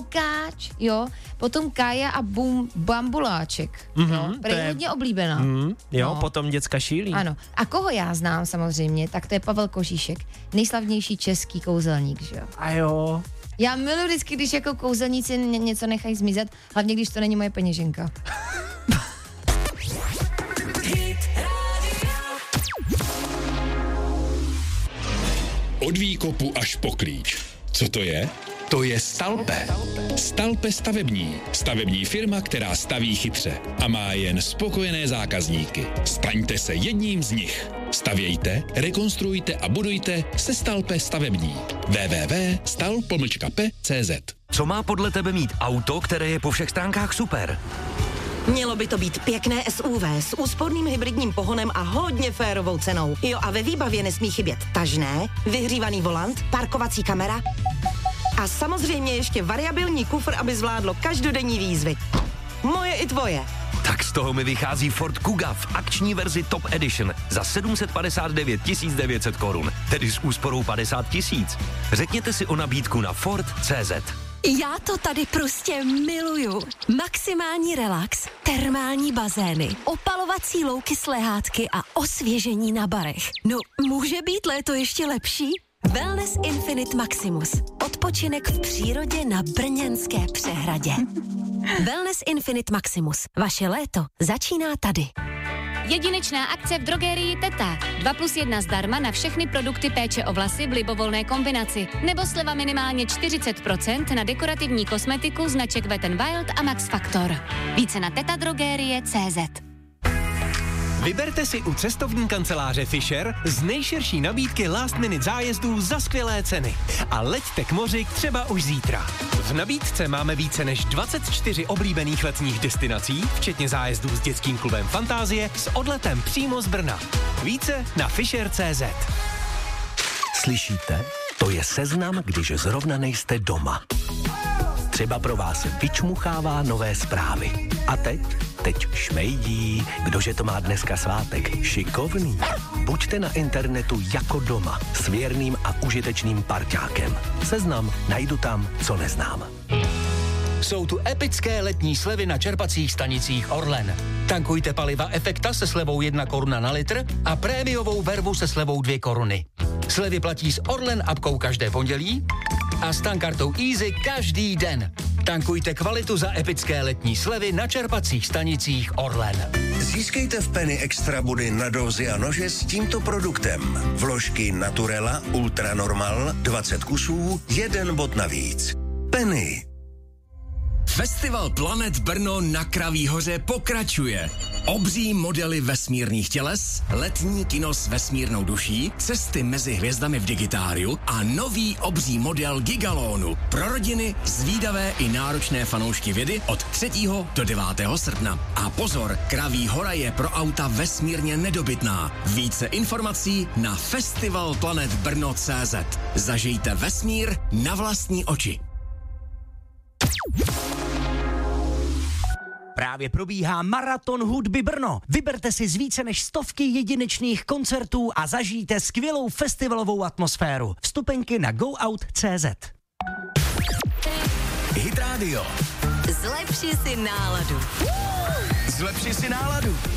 Lukáč, jo, potom Kája a Bambuláček, jo, to je hodně oblíbená. Jo, potom Děcka šílí. Ano. A koho já znám samozřejmě, tak to je Pavel Kožíšek, nejslavnější český kouzelník, že jo. A jo. Já miluji vždycky, když jako kouzelníci něco nechají zmizet, hlavně když to není moje peněženka. Od výkopu až po klíč. Co to je? To je Stalpe. Stalpe stavební. Stavební firma, která staví chytře a má jen spokojené zákazníky. Staňte se jedním z nich. Stavějte, rekonstruujte a budujte se Stalpe stavební. www.stal-p.cz. Co má podle tebe mít auto, které je po všech stránkách super? Mělo by to být pěkné SUV s úsporným hybridním pohonem a hodně férovou cenou. Jo, a ve výbavě nesmí chybět tažné, vyhřívaný volant, parkovací kamera a samozřejmě ještě variabilní kufr, aby zvládlo každodenní výzvy. Moje i tvoje. Tak z toho mi vychází Ford Kuga v akční verzi Top Edition za 759 900 korun, tedy s úsporou 50 000. Řekněte si o nabídku na Ford.cz. Já to tady prostě miluju. Maximální relax, termální bazény, opalovací louky s lehátky a osvěžení na barech. No, může být léto ještě lepší? Wellness Infinite Maximus. Odpočinek v přírodě na Brněnské přehradě. Wellness Infinite Maximus. Vaše léto začíná tady. Jedinečná akce v drogerii Teta. 2+1 zdarma na všechny produkty péče o vlasy v libovolné kombinaci. Nebo sleva minimálně 40% na dekorativní kosmetiku značek Wet n Wild a Max Factor. Více na tetadrogerie.cz. Vyberte si u cestovní kanceláře Fisher z nejširší nabídky last minute zájezdů za skvělé ceny. A leďte k moři třeba už zítra. V nabídce máme více než 24 oblíbených letních destinací, včetně zájezdů s dětským klubem Fantázie s odletem přímo z Brna. Více na Fisher.cz. Slyšíte? To je seznam, když zrovna nejste doma. Třeba pro vás vyčmuchává nové zprávy. A teď šmejdí, kdože to má dneska svátek. Šikovný. Buďte na internetu jako doma s věrným a užitečným parťákem. Seznam najdu tam, co neznám. Jsou tu epické letní slevy na čerpacích stanicích Orlen. Tankujte paliva Efekta se slevou 1 koruna na litr a prémiovou vervu se slevou 2 koruny. Slevy platí s Orlen apkou každé pondělí a s tankartou Easy každý den. Tankujte kvalitu za epické letní slevy na čerpacích stanicích Orlen. Získejte v Penny extra body na dózy a nože s tímto produktem. Vložky Naturela Ultra Normal 20 kusů, 1 bod navíc. Penny. Festival Planet Brno na Kraví hoře pokračuje. Obří modely vesmírných těles, letní kino s vesmírnou duší, cesty mezi hvězdami v digitáriu a nový obří model Gigalonu pro rodiny, zvídavé i náročné fanoušky vědy od 3. do 9. srpna. A pozor, Kraví hora je pro auta vesmírně nedobytná. Více informací na festivalplanetbrno.cz. Zažijte vesmír na vlastní oči. Právě probíhá Maraton hudby Brno. Vyberte si z více než 100 jedinečných koncertů a zažijte skvělou festivalovou atmosféru. Vstupenky na goout.cz. Hit Radio. Zlepši si náladu. Zlepši si náladu.